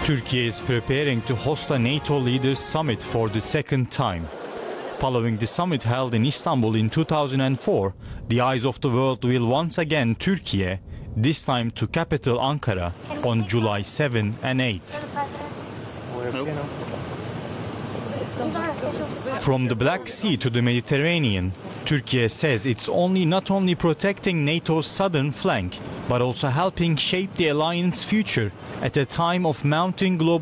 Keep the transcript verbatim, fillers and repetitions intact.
Turkey is preparing to host a NATO leaders summit for the second time. Following the summit held in Istanbul in two thousand four, the eyes of the world will once again Turkey, this time to capital Ankara, on July seventh and eighth. From the Black Sea to the Mediterranean, Turkey says it's only not only protecting NATO's southern flank, but also helping shape the alliance's future at a time of mounting global